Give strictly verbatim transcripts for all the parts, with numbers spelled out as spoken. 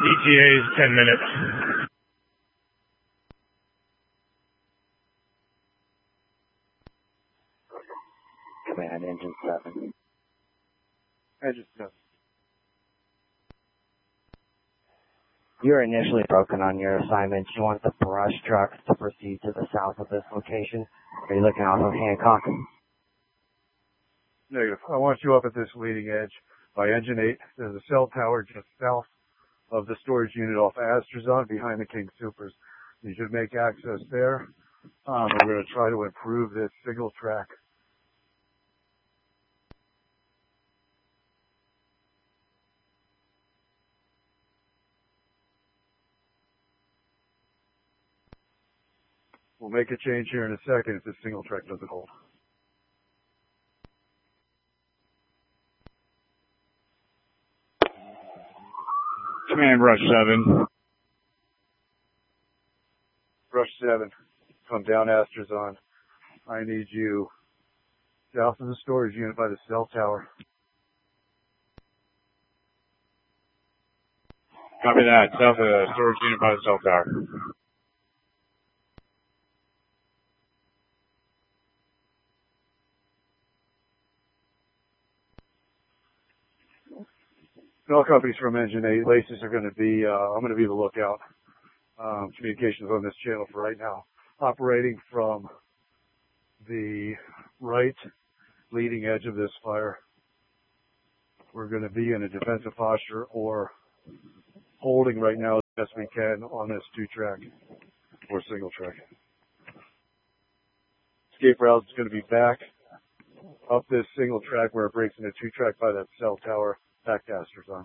E T A is ten minutes. Command, engine seven. Engine seven. You were initially broken on your assignment. You want the brush trucks to proceed to the south of this location? Are you looking off of Hancock? Negative. I want you up at this leading edge by engine eight. There's a cell tower just south of the storage unit off Astrazon behind the King Supers. You should make access there. Um, we're going to try to improve this signal track. We'll make a change here in a second if this single track doesn't hold. Command, Rush seven. Rush seven, come down Astrazon. I need you south of the storage unit by the cell tower. Copy that. South of the storage unit by the cell tower. All companies from engine eight, laces are going to be, uh, I'm going to be the lookout. Um, communications on this channel for right now. Operating from the right leading edge of this fire. We're going to be in a defensive posture or holding right now as best we can on this two track or single track. Escape route is going to be back up this single track where it breaks into two track by that cell tower. Back to Astrazon.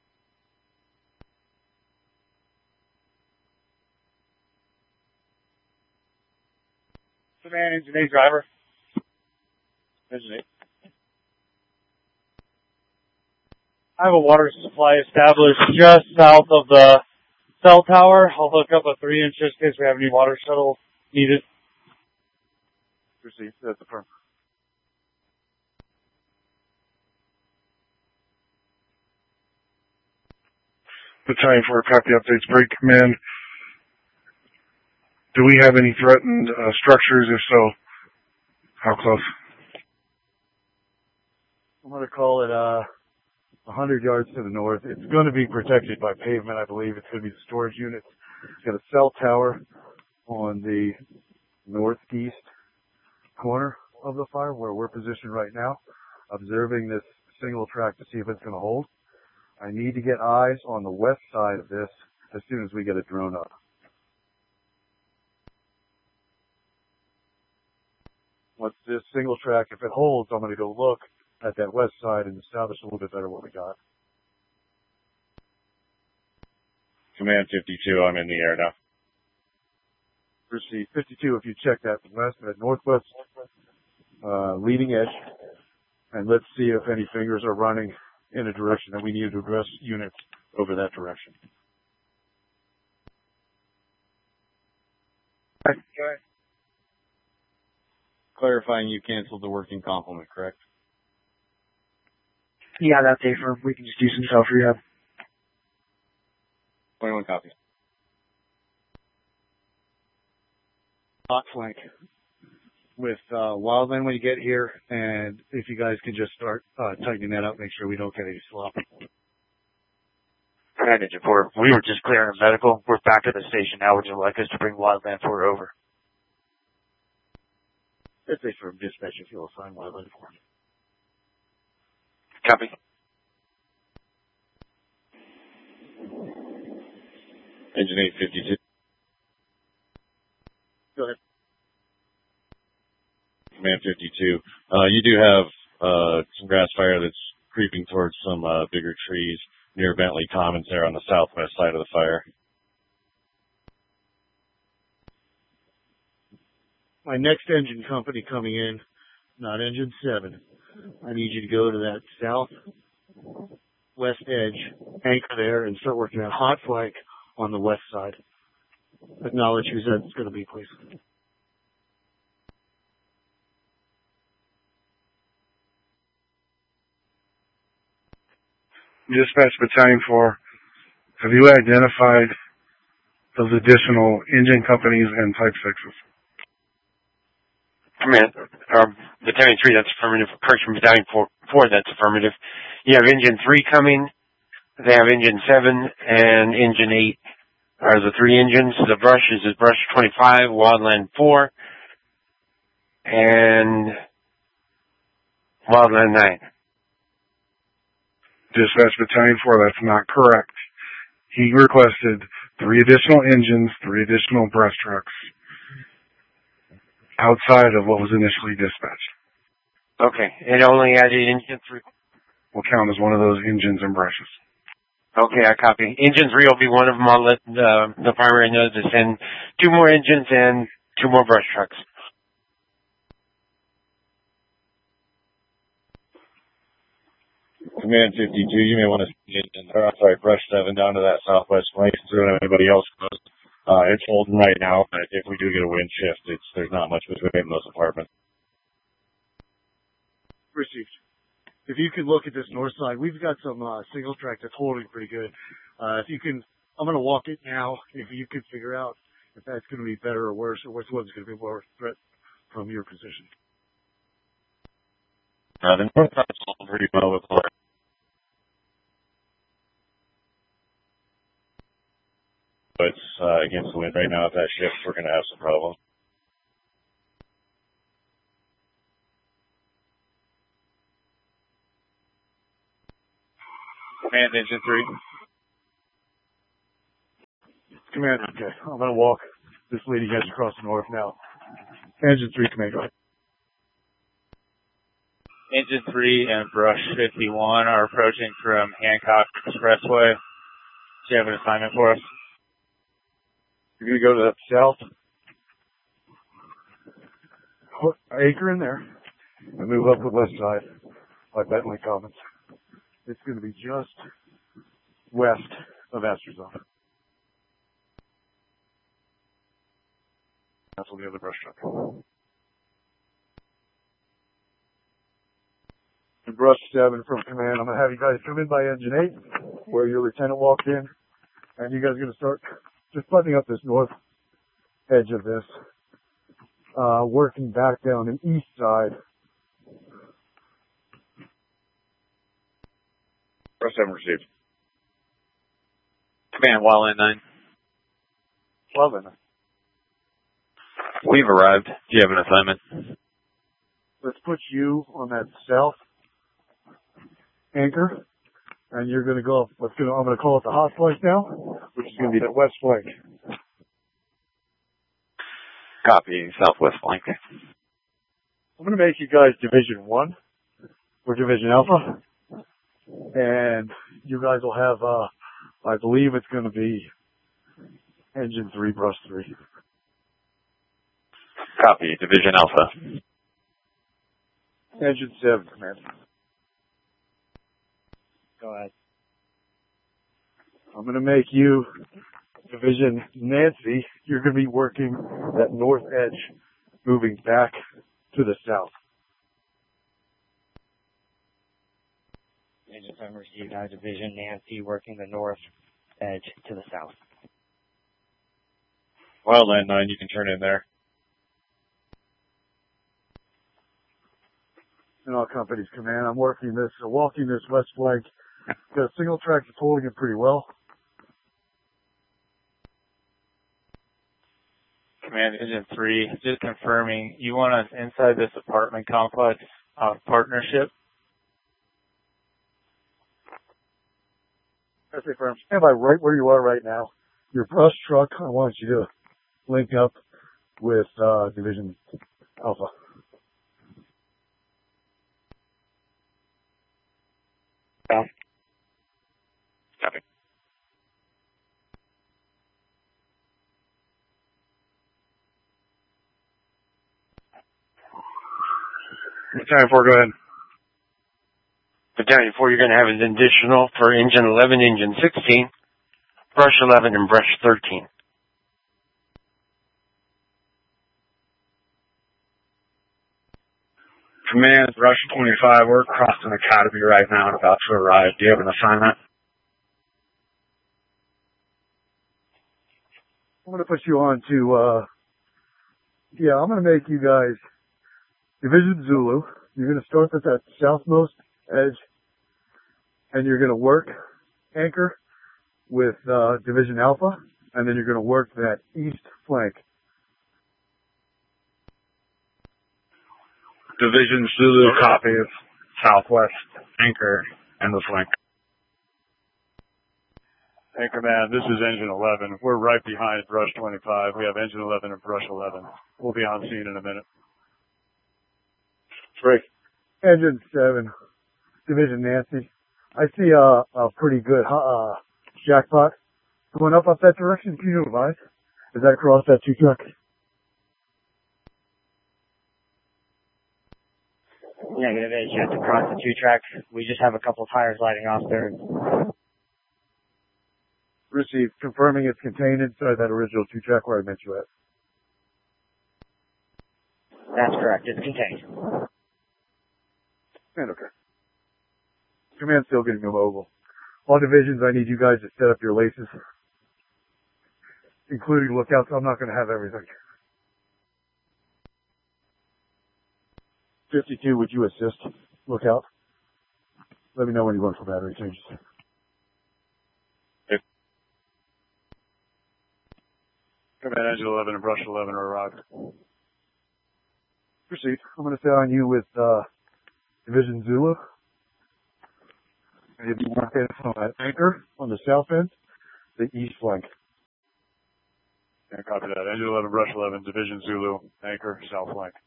Command, engine eight driver. Engine eight. I have a water supply established just south of the cell tower. I'll hook up a three inch just in case we have any water shuttle needed. Proceed. That's the firm. Battalion four, copy updates, break command. Do we have any threatened uh, structures? If so, how close? I'm going to call it uh, one hundred yards to the north. It's going to be protected by pavement, I believe. It's going to be the storage unit. It's got a cell tower on the northeast corner of the fire where we're positioned right now, observing this single track to see if it's going to hold. I need to get eyes on the west side of this as soon as we get a drone up. Once this single track, if it holds, I'm going to go look at that west side and establish a little bit better what we got. Command fifty-two, I'm in the air now. Proceed. fifty-two, if you check that west, that northwest uh, leading edge, and let's see if any fingers are running in a direction that we need to address units over that direction. Okay. Clarifying, you canceled the working complement, correct? Yeah, that's safer. We can just do some self-rehab. twenty-one copies. Hot flank with uh, Wildland when you get here, and if you guys can just start uh, tightening that up, make sure we don't get any slop. Command Engine four, we were just clearing medical. We're back at the station now. Would you like us to bring Wildland four over? It's a from dispatch if you'll assign Wildland four. Copy. Engine eight fifty-two. Go ahead. Command fifty-two. Uh, you do have uh, some grass fire that's creeping towards some uh, bigger trees near Bentley Commons there on the southwest side of the fire. My next engine company coming in, not engine seven. I need you to go to that southwest edge, anchor there, and start working on hot flank on the west side. Acknowledge who said it's going to be, please. Dispatch Battalion four, Have you identified those additional engine companies and type sixes? Command, um, Battalion three, that's affirmative. Correction, Battalion four, four, that's affirmative. You have Engine three coming. They have Engine seven and Engine eight are the three engines. The brush is the brush twenty-five, Wildland four, and Wildland nine. Dispatch Battalion four, that's not correct. He requested three additional engines, three additional brush trucks outside of what was initially dispatched. Okay, it only added Engine three. Will count as one of those engines and brushes. Okay, I copy. Engine three will be one of them. I'll let uh, the primary know to send two more engines and two more brush trucks. Command fifty-two, you may want to get in, or, sorry, brush seven down to that southwest flank so that anybody else goes. Uh, it's holding right now, but if we do get a wind shift, it's, there's not much between those apartments. Received. If you can look at this north side, we've got some uh, single track that's holding pretty good. Uh, if you can, I'm going to walk it now. If you can figure out if that's going to be better or worse, or which one's going to be more threat from your position. Uh, the north side's holding pretty well with Clark. It's uh, against the wind right now. If that shifts, we're going to have some problems. Command Engine three. Command, okay. I'm going to walk this leading edge across the north now. Engine three, command, go ahead. Engine three and Brush fifty-one are approaching from Hancock Expressway. Do you have an assignment for us? You're going to go to the south. Put anchor in there and move up the west side by Bentley Commons. It's going to be just west of Astro's. That's on the other brush truck. And brush seven from command. I'm going to have you guys come in by engine eight, where your lieutenant walked in, and you guys are going to start just buttoning up this north edge of this, uh, working back down the east side. Brush seven received. Command, Wildland nine. Wildland nine. We've arrived. Do you have an assignment? Let's put you on that south anchor, and you're going to go up. What's going to, I'm going to call it the hot flank now, which is going to be the west flank. Copy, southwest flank. I'm going to make you guys Division One or Division Alpha, and you guys will have, uh, I believe it's going to be Engine Three, Brush Three. Copy, Division Alpha. Engine Seven, command. Go ahead. I'm going to make you Division Nancy. You're going to be working that north edge, moving back to the south. Engine seven received. I Division Nancy working the north edge to the south. Wildland nine, you can turn in there. In all companies, command. I'm working this, uh, walking this west flank. Got a single track that's holding it pretty well. Command Engine three, just confirming, you want us inside this apartment complex of partnership? S A firm, stand by right where you are right now. Your brush truck, I want you to link up with uh, Division Alpha. Yeah. Copy. Battalion four, go ahead. Battalion four, you're going to have an additional for Engine eleven, Engine sixteen, Brush eleven, and Brush thirteen. Command, Brush twenty-five, we're crossing Academy right now and about to arrive. Do you have an assignment? I'm going to put you on to, uh, yeah, I'm going to make you guys Division Zulu. You're going to start at that southmost edge, and you're going to work anchor with uh, Division Alpha, and then you're going to work that east flank. Division Zulu copies southwest anchor and the flank. Anchor man, this is Engine eleven. We're right behind Brush twenty-five. We have Engine eleven and Brush eleven. We'll be on scene in a minute. Three. Engine seven, Division Nancy. I see a, a pretty good uh, jackpot going up up that direction. Can you advise? Is that across that two truck? Negative, it's just across the two track. We just have a couple of tires lighting off there. Received. Confirming it's contained inside that original two track where I met you at. That's correct. It's contained. And okay. Command's still getting mobile. All divisions, I need you guys to set up your laces, including lookouts. I'm not going to have everything. fifty-two, would you assist? Lookout. Let me know when you want for battery changes. Yep. Command Engine eleven and Brush eleven are arrived. Proceed. I'm going to stay on you with uh, Division Zulu. And you'll be working on that anchor on the south end, the east flank. And copy that. Engine eleven, Brush eleven, Division Zulu, anchor, south flank.